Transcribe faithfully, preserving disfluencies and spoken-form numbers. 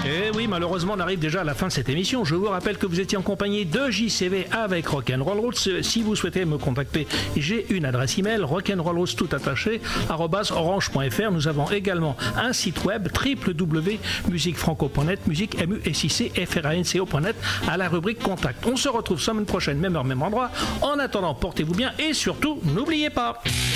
Et oui, malheureusement, on arrive déjà à la fin de cette émission. Je vous rappelle que vous étiez en compagnie de J C V avec Rock'n'Roll Roots. Si vous souhaitez me contacter, j'ai une adresse email, rock'n'rollroots tout attaché, arobase orange point f r. Nous avons également un site web, w w w point musique franco point net, musique M U S I C F R A N C O point net, à la rubrique Contact. On se retrouve semaine prochaine, même heure, même endroit. En attendant, portez-vous bien et surtout, n'oubliez pas...